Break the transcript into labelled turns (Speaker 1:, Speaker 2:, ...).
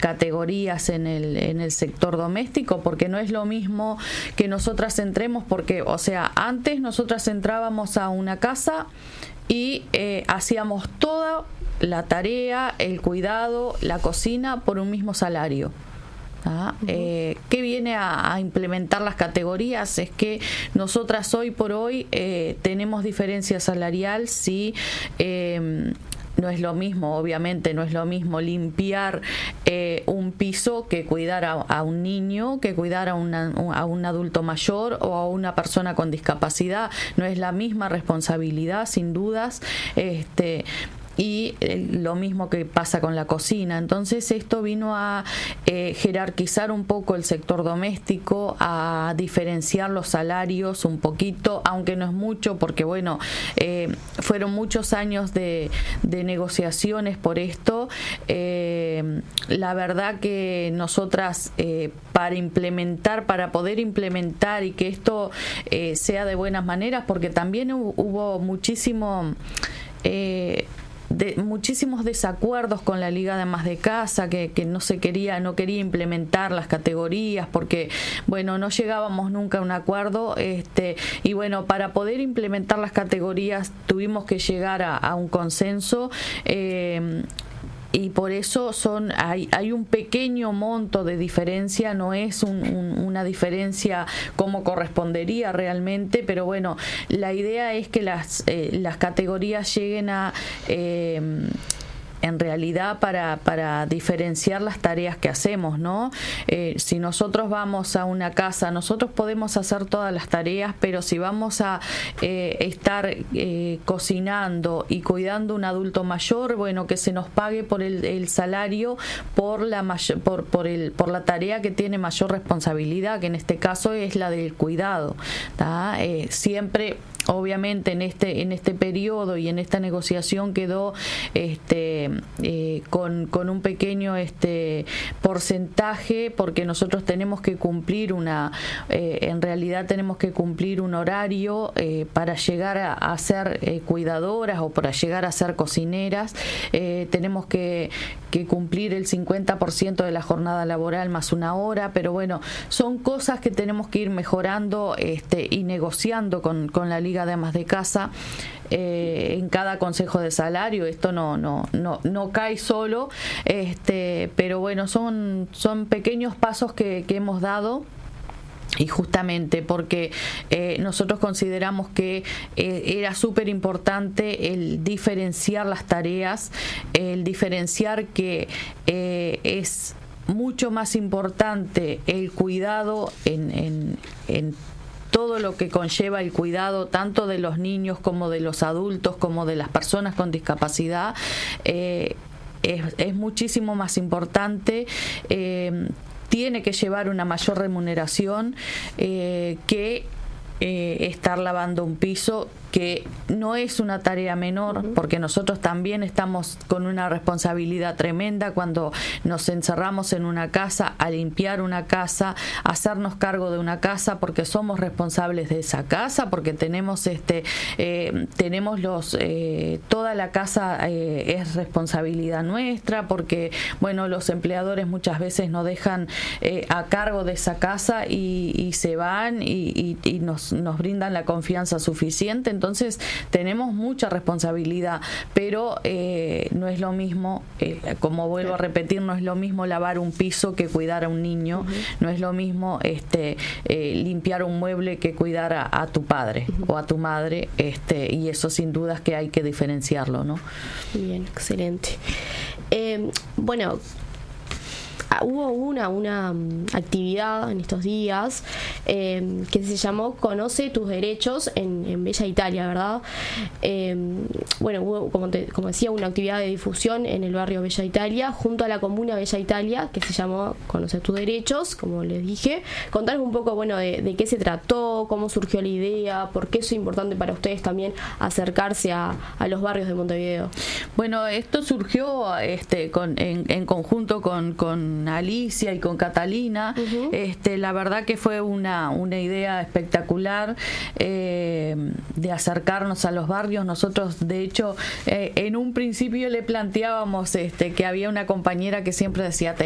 Speaker 1: categorías en el sector doméstico, porque no es lo mismo que nosotras entremos, porque, o sea, antes nosotras entrábamos a una casa y hacíamos toda la tarea, el cuidado, la cocina por un mismo salario. ¿Qué viene a implementar las categorías? Es que nosotras hoy por hoy tenemos diferencia salarial, sí. No es lo mismo, obviamente, no es lo mismo limpiar un piso que cuidar a un niño, que cuidar a un adulto mayor o a una persona con discapacidad. No es la misma responsabilidad, sin dudas. Y lo mismo que pasa con la cocina. Entonces esto vino a jerarquizar un poco el sector doméstico, a diferenciar los salarios un poquito, aunque no es mucho, porque bueno, fueron muchos años de negociaciones por esto. La verdad que nosotras para poder implementar y que esto sea de buenas maneras, porque también hubo muchísimos desacuerdos con la Liga de Amas de Casa, que no quería implementar las categorías porque, bueno, no llegábamos nunca a un acuerdo, y bueno, para poder implementar las categorías tuvimos que llegar a un consenso, y por eso hay un pequeño monto de diferencia, no es una diferencia como correspondería realmente, pero bueno, la idea es que las categorías lleguen a en realidad para diferenciar las tareas que hacemos, ¿no? Si nosotros vamos a una casa, nosotros podemos hacer todas las tareas, pero si vamos a estar cocinando y cuidando a un adulto mayor, bueno, que se nos pague por el salario por la tarea que tiene mayor responsabilidad, que en este caso es la del cuidado, ¿tá? Siempre, obviamente, en este periodo y en esta negociación quedó con un pequeño porcentaje, porque nosotros tenemos que cumplir en realidad tenemos que cumplir un horario para llegar a ser cuidadoras o para llegar a ser cocineras. Tenemos que cumplir el 50% de la jornada laboral más una hora, pero bueno, son cosas que tenemos que ir mejorando y negociando con la Liga de Amas de Casa. En cada consejo de salario esto no cae solo, pero bueno, son pequeños pasos que hemos dado. Y justamente porque nosotros consideramos que era súper importante el diferenciar las tareas, el diferenciar que es mucho más importante el cuidado en todo lo que conlleva el cuidado tanto de los niños como de los adultos como de las personas con discapacidad. Es muchísimo más importante. Tiene que llevar una mayor remuneración que estar lavando un piso, que no es una tarea menor, porque nosotros también estamos con una responsabilidad tremenda cuando nos encerramos en una casa a limpiar una casa, a hacernos cargo de una casa, porque somos responsables de esa casa, porque tenemos toda la casa es responsabilidad nuestra, porque bueno, los empleadores muchas veces nos dejan a cargo de esa casa y se van y nos brindan la confianza suficiente. Entonces tenemos mucha responsabilidad, pero no es lo mismo, como vuelvo a repetir, no es lo mismo lavar un piso que cuidar a un niño, no es lo mismo limpiar un mueble que cuidar a tu padre o a tu madre, y eso sin dudas que hay que diferenciarlo, ¿no?
Speaker 2: Bien, excelente. Bueno, hubo una actividad en estos días que se llamó Conoce tus derechos en Bella Italia, ¿verdad? Bueno, hubo, como decía, una actividad de difusión en el barrio Bella Italia junto a la comuna Bella Italia que se llamó Conoce tus derechos, como les dije. Contanos un poco, bueno, de qué se trató, cómo surgió la idea, por qué es importante para ustedes también acercarse a los barrios de Montevideo.
Speaker 1: Bueno, esto surgió en conjunto con Alicia y con Catalina. La verdad que fue una idea espectacular de acercarnos a los barrios. Nosotros, de hecho, en un principio le planteábamos que había una compañera que siempre decía: